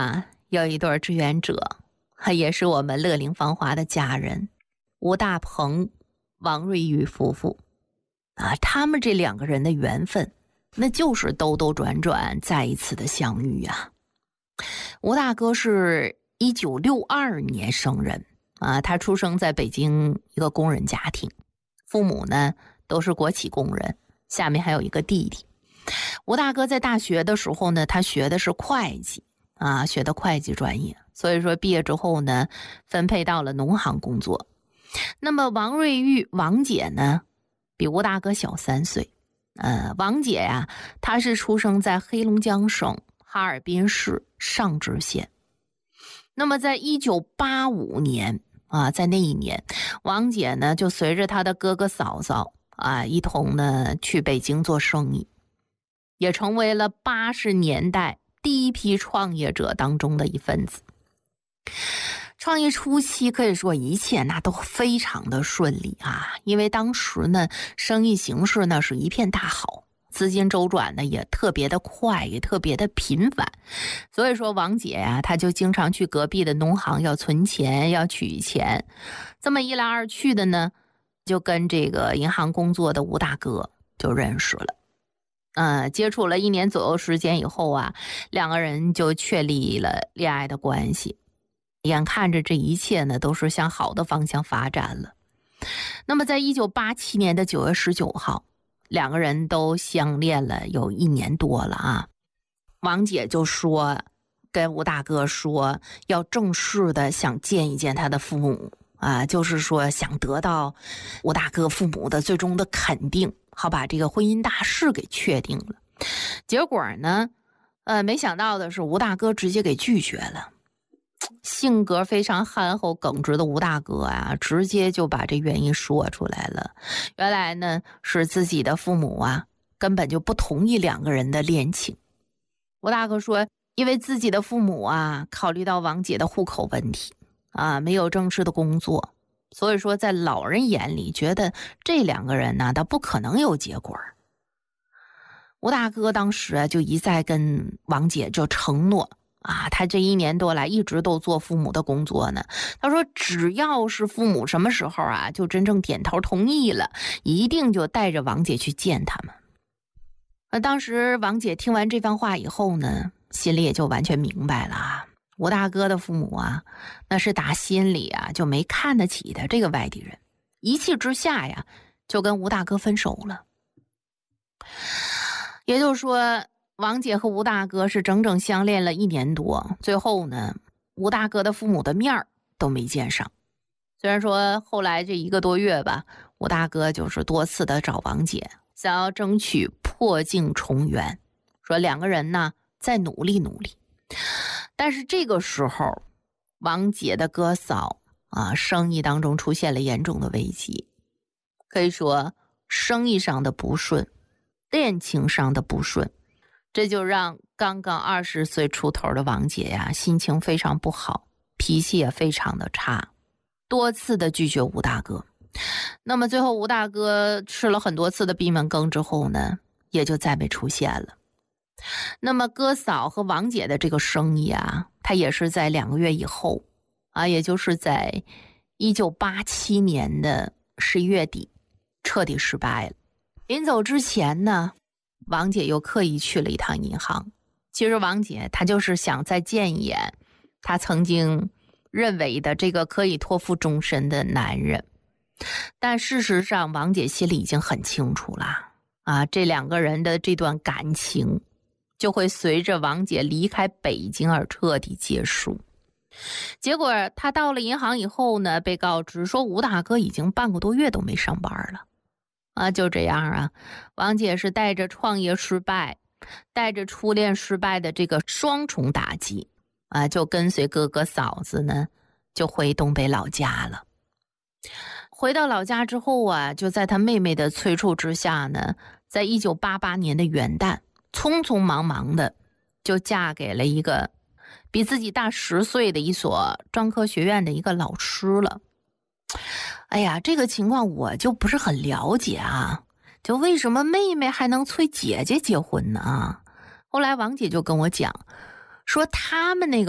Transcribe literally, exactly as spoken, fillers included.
啊，有一对志愿者，也是我们乐龄芳华的家人，吴大鹏、王瑞玉夫妇啊，他们这两个人的缘分，那就是兜兜转转再一次的相遇啊。吴大哥是一九六二年生人啊，他出生在北京一个工人家庭，父母呢都是国企工人，下面还有一个弟弟。吴大哥在大学的时候呢，他学的是会计啊，学的会计专业，所以说毕业之后呢，分配到了农行工作。那么王瑞玉王姐呢，比吴大哥小三岁。呃，王姐呀、啊，她是出生在黑龙江省哈尔滨市上支县。那么在一九八五年啊，在那一年，王姐呢就随着她的哥哥嫂嫂啊一同呢去北京做生意，也成为了八十年代第一批创业者当中的一份子。创业初期可以说一切那都非常的顺利啊，因为当时呢生意形势呢是一片大好，资金周转呢也特别的快，也特别的频繁。所以说王姐呀、啊，她就经常去隔壁的农行要存钱，要取钱。这么一来二去的呢，就跟这个银行工作的吴大哥就认识了。呃，接触了一年左右时间以后啊，两个人就确立了恋爱的关系。眼看着这一切呢都是向好的方向发展了。那么在一九八七年的九月十九号，两个人都相恋了有一年多了啊。王姐就说跟吴大哥说要正式的想见一见他的父母啊，就是说想得到吴大哥父母的最终的肯定，好把这个婚姻大事给确定了。结果呢呃，没想到的是吴大哥直接给拒绝了。性格非常憨厚耿直的吴大哥啊，直接就把这原因说出来了。原来呢是自己的父母啊根本就不同意两个人的恋情。吴大哥说因为自己的父母啊考虑到王姐的户口问题啊，没有正式的工作，所以说在老人眼里觉得这两个人呢他不可能有结果。吴大哥当时啊就一再跟王姐就承诺啊，他这一年多来一直都做父母的工作呢。他说只要是父母什么时候啊就真正点头同意了，一定就带着王姐去见他们。那当时王姐听完这番话以后呢，心里也就完全明白了啊，吴大哥的父母啊那是打心里啊就没看得起的这个外地人，一气之下呀就跟吴大哥分手了。也就是说王姐和吴大哥是整整相恋了一年多，最后呢吴大哥的父母的面儿都没见上。虽然说后来这一个多月吧，吴大哥就是多次的找王姐，想要争取破镜重圆，说两个人呢再努力努力。但是这个时候王姐的哥嫂啊生意当中出现了严重的危机，可以说生意上的不顺，恋情上的不顺，这就让刚刚二十岁出头的王姐呀心情非常不好，脾气也非常的差，多次的拒绝吴大哥。那么最后吴大哥吃了很多次的闭门羹之后呢，也就再没出现了。那么哥嫂和王姐的这个生意啊，他也是在两个月以后啊，也就是在一九八七年的十一月底彻底失败了。临走之前呢，王姐又刻意去了一趟银行。其实王姐她就是想再见一眼她曾经认为的这个可以托付终身的男人，但事实上王姐心里已经很清楚了啊，这两个人的这段感情就会随着王姐离开北京而彻底结束。结果她到了银行以后呢，被告知说吴大哥已经半个多月都没上班了啊，就这样啊，王姐是带着创业失败，带着初恋失败的这个双重打击啊，就跟随哥哥嫂子呢，就回东北老家了。回到老家之后啊，就在他妹妹的催促之下呢，在一九八八年的元旦，匆匆忙忙的就嫁给了一个比自己大十岁的一所专科学院的一个老师了。哎呀，这个情况我就不是很了解啊，就为什么妹妹还能催姐姐结婚呢？后来王姐就跟我讲，说他们那个